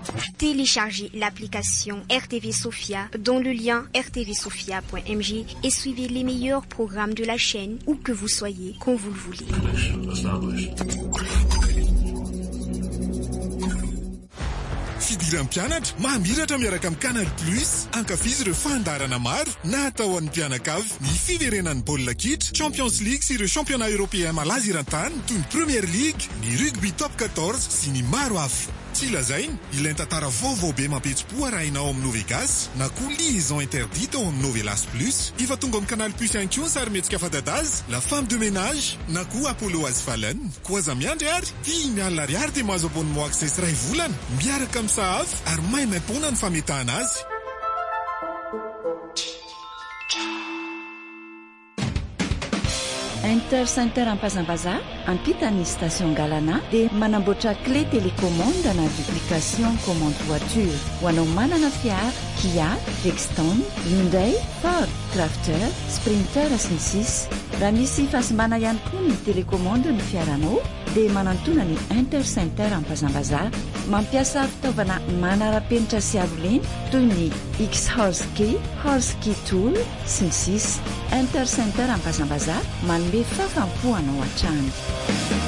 Téléchargez l'application RTV Sofia dans le lien rtvsofia.mg et suivez les meilleurs programmes de la chaîne où que vous soyez, quand vous le voulez. Fidiran'ny mpianatra mamiratra miaraka amin'ny Canal Plus, ankafizy ireo fandarana maro na atao an'ny mpianakavy. Ny fiverenan'ny baolina kitra, Champions League sy ireo championnat européen malaza eran-tany toy ny Premier League, ny rugby top 14 sy ny maro hafa. Tsy lazainy, ilay tantara vaovao be mampetsi-po arahinao amin'ny Novegas na koa liaison interdite ao amin'ny Novelas Plus. Ifa tonga amin'ny Canal Plus ihany koa ny sarimihetsika fadadazy, La Femme de Ménage na koa Apollo Asfalen. Koa aza miandry ary, 10,000 ariary dia mahazo abonnement access ray volana miaraka amin'ny sahafy ary maimaimpona ny fametahana azy. Intercenter Ampazambaza, ampitany station Galana dia manamboatra clé télécommande na duplication commande voiture. Ho anao manana fiara, Kia, Rexton, Hyundai, Ford, Crafter, Sprinter sy ny sisa. Raha misy fasimbana ihany koa ny télécommande ny fiaranao dia manantona ny Intercenter Ampazambaza. Mampiasa fitaovana manara-penitra sy arolena toy ny X-Horse-Key, Horse-Key Tool sy ny sisa. Intercenter Ampazambaza manome fafampo anao an-trano.